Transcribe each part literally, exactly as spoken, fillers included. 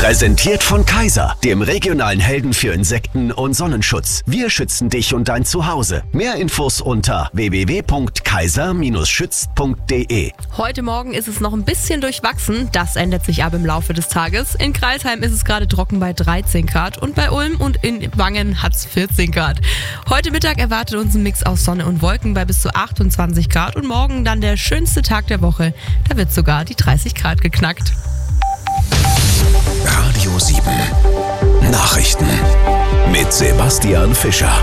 Präsentiert von Kaiser, dem regionalen Helden für Insekten und Sonnenschutz. Wir schützen dich und dein Zuhause. Mehr Infos unter w w w punkt kaiser Bindestrich schützt punkt d e. Heute Morgen ist es noch ein bisschen durchwachsen. Das ändert sich aber im Laufe des Tages. In Crailsheim ist es gerade trocken bei dreizehn Grad und bei Ulm und in Wangen hat es vierzehn Grad. Heute Mittag erwartet uns ein Mix aus Sonne und Wolken bei bis zu achtundzwanzig Grad und morgen dann der schönste Tag der Woche. Da wird sogar die dreißig Grad geknackt. Radio sieben Nachrichten mit Sebastian Fischer.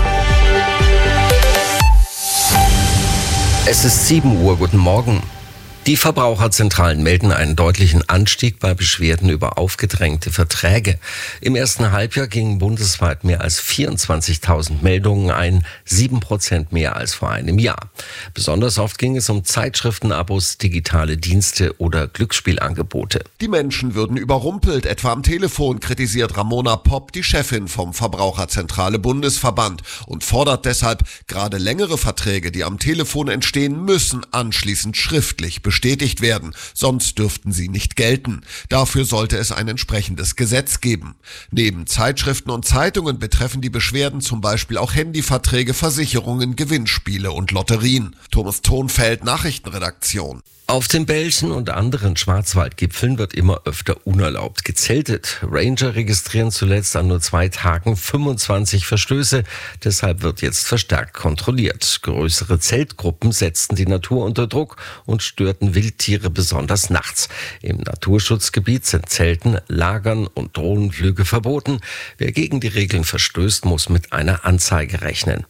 Es ist sieben Uhr, guten Morgen. Die Verbraucherzentralen melden einen deutlichen Anstieg bei Beschwerden über aufgedrängte Verträge. Im ersten Halbjahr gingen bundesweit mehr als vierundzwanzigtausend Meldungen ein, sieben Prozent mehr als vor einem Jahr. Besonders oft ging es um Zeitschriftenabos, digitale Dienste oder Glücksspielangebote. Die Menschen würden überrumpelt, etwa am Telefon, kritisiert Ramona Popp, die Chefin vom Verbraucherzentrale Bundesverband, und fordert deshalb, gerade längere Verträge, die am Telefon entstehen, müssen anschließend schriftlich bestätigt bestätigt werden, sonst dürften sie nicht gelten. Dafür sollte es ein entsprechendes Gesetz geben. Neben Zeitschriften und Zeitungen betreffen die Beschwerden zum Beispiel auch Handyverträge, Versicherungen, Gewinnspiele und Lotterien. Thomas Thonfeld, Nachrichtenredaktion. Auf den Belchen und anderen Schwarzwaldgipfeln wird immer öfter unerlaubt gezeltet. Ranger registrieren zuletzt an nur zwei Tagen fünfundzwanzig Verstöße. Deshalb wird jetzt verstärkt kontrolliert. Größere Zeltgruppen setzten die Natur unter Druck und störten Wildtiere besonders nachts. Im Naturschutzgebiet sind Zelten, Lagern und Drohnenflüge verboten. Wer gegen die Regeln verstößt, muss mit einer Anzeige rechnen.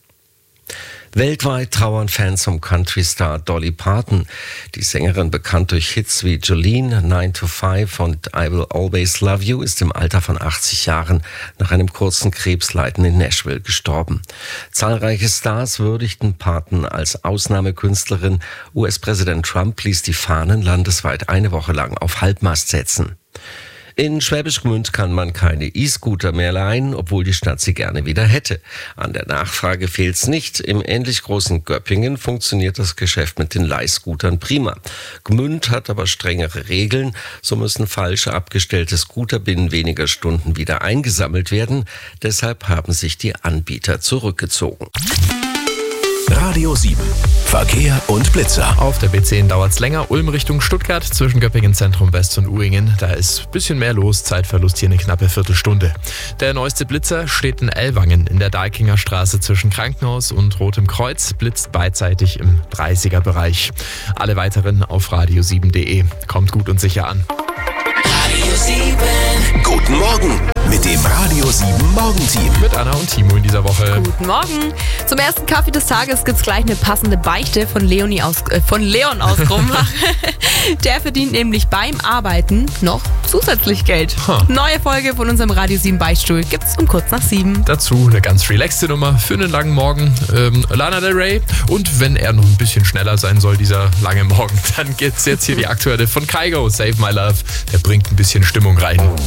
Weltweit trauern Fans um Country-Star Dolly Parton. Die Sängerin, bekannt durch Hits wie Jolene, nine to five und I Will Always Love You, ist im Alter von achtzig Jahren nach einem kurzen Krebsleiden in Nashville gestorben. Zahlreiche Stars würdigten Parton als Ausnahmekünstlerin. U S-Präsident Trump ließ die Fahnen landesweit eine Woche lang auf Halbmast setzen. In Schwäbisch Gmünd kann man keine E-Scooter mehr leihen, obwohl die Stadt sie gerne wieder hätte. An der Nachfrage fehlt's nicht. Im ähnlich großen Göppingen funktioniert das Geschäft mit den Leihscootern prima. Gmünd hat aber strengere Regeln. So müssen falsch abgestellte Scooter binnen weniger Stunden wieder eingesammelt werden. Deshalb haben sich die Anbieter zurückgezogen. Radio sieben Verkehr und Blitzer. Auf der B zehn dauert es länger. Ulm Richtung Stuttgart zwischen Göppingen Zentrum West und Uhringen. Da ist ein bisschen mehr los. Zeitverlust hier eine knappe Viertelstunde. Der neueste Blitzer steht in Ellwangen in der Deikinger Straße zwischen Krankenhaus und Rotem Kreuz. Blitzt beidseitig im dreißiger Bereich. Alle weiteren auf radio sieben punkt d e. Kommt gut und sicher an. Radio sieben. Guten Morgen mit dem Radio sieben Morgenteam. Mit Anna und Timo in dieser Woche. Guten Morgen. Zum ersten Kaffee des Tages gibt's gleich eine passende Beichte von, Leonie aus, äh, von Leon aus Krumbach. Der verdient nämlich beim Arbeiten noch zusätzlich Geld. Huh. Neue Folge von unserem Radio sieben Beichtstuhl gibt's um kurz nach sieben. Dazu eine ganz relaxte Nummer für einen langen Morgen. Ähm, Lana Del Rey. Und wenn er noch ein bisschen schneller sein soll, dieser lange Morgen, dann gibt's jetzt hier die aktuelle von Kygo, Save My Love. Der bringt ein bisschen Stimmung rein.